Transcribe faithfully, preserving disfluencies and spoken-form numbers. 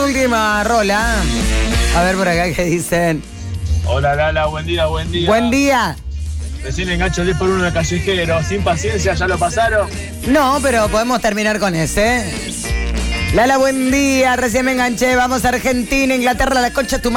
última rola. A ver por acá qué dicen. Hola Lala, buen día, buen día. Buen día. Recién engancho diez por uno de Callejero. Sin paciencia, ¿ya lo pasaron? No, pero podemos terminar con ese. Lala, buen día. Recién me enganché. Vamos a Argentina, Inglaterra, la concha de tu